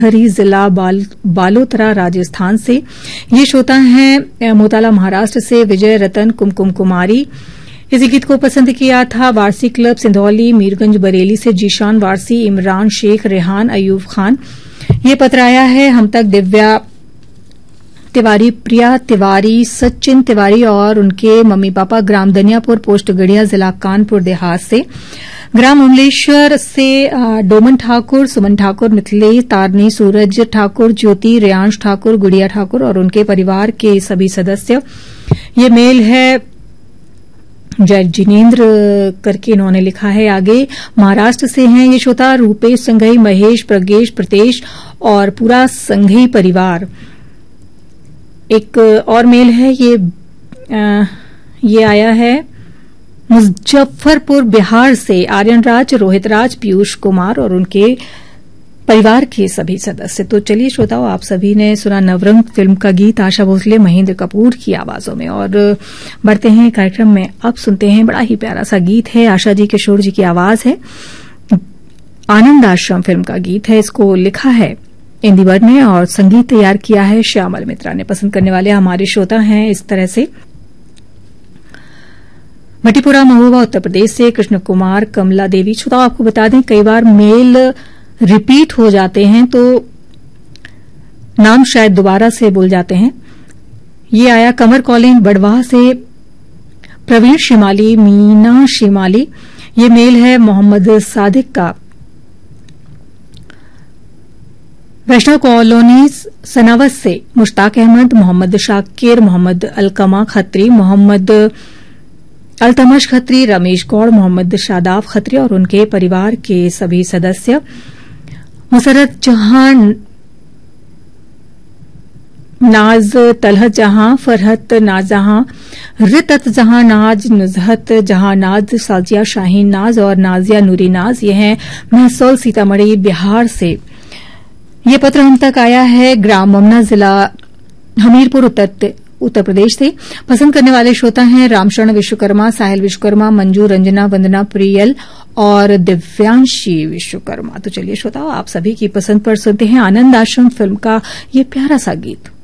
हरी जिला बालोतरा राजस्थान से। ये श्रोता हैं मोताला महाराष्ट्र से विजय रतन कुमकुम कुमारी। इसी गीत को पसंद किया था वारसी क्लब सिंधौली मीरगंज बरेली से जीशान वारसी, इमरान शेख, रेहान अयूब खान। ये पत्र आया है हम तक दिव्या तिवारी, प्रिया तिवारी, सचिन तिवारी और उनके मम्मी पापा ग्राम दनियापुर पोस्ट गढ़िया जिला कानपुर देहात से। ग्राम उमलेश्वर से डोमन ठाकुर, सुमन ठाकुर, मिथिलेश, तारनी, सूरज ठाकुर, ज्योति, रेयांश ठाकुर, गुड़िया ठाकुर और उनके परिवार के सभी सदस्य। ये मेल है जय जिनेन्द्र करके इन्होंने लिखा है। आगे महाराष्ट्र से हैं ये श्रोता रूपेश संघई, महेश, प्रगेश, प्रतेश और पूरा संघई परिवार। एक और मेल है ये आया है मुजफ्फरपुर बिहार से आर्यन राज, रोहित राज, पीयूष कुमार और उनके परिवार के सभी सदस्य। तो चलिए श्रोताओं, आप सभी ने सुना नवरंग फिल्म का गीत आशा भोसले, महेंद्र कपूर की आवाजों में। और बढ़ते हैं कार्यक्रम में, अब सुनते हैं बड़ा ही प्यारा सा गीत है, आशा जी किशोर जी की आवाज है। आनंद आश्रम फिल्म का गीत है, इसको लिखा है इंदी वर्ड ने और संगीत तैयार किया है श्यामल मित्रा ने। पसंद करने वाले हमारे श्रोता हैं इस तरह से भट्टीपुरा महोबा उत्तर प्रदेश से कृष्ण कुमार, कमला देवी। श्रोताओं आपको बता दें कई बार मेल रिपीट हो जाते हैं तो नाम शायद दोबारा से बोल जाते हैं। ये आया कमर कॉलिंग बड़वाह से प्रवीण शिमाली, मीना शिमाली। ये मेल है मोहम्मद सादिक का वैष्णव कॉलोनी सनावत से मुश्ताक अहमद, मोहम्मद शाकिर, मोहम्मद अलकमा खत्री, मोहम्मद अल्तमश खत्री, रमेश गौड़, मोहम्मद शादाब खत्री और उनके परिवार के सभी सदस्य। मुसरत जहां, नाज तलहत जहां, फरहत नाज जहां, रितत जहां नाज, नुजहत जहां नाज, साजिया शाहीन नाज और नाजिया नूरी नाज। ये हैं महसौल सीतामढ़ी बिहार से। ये पत्र हम तक आया है ग्राम ममना जिला हमीरपुर उत्तर प्रदेश से। पसंद करने वाले श्रोता हैं रामशरण विश्वकर्मा, साहिल विश्वकर्मा, मंजू, रंजना, वंदना, प्रियल और दिव्यांशी विश्वकर्मा। तो चलिए श्रोताओं, आप सभी की पसंद पर सुनते हैं आनंद आश्रम फिल्म का ये प्यारा सा गीत।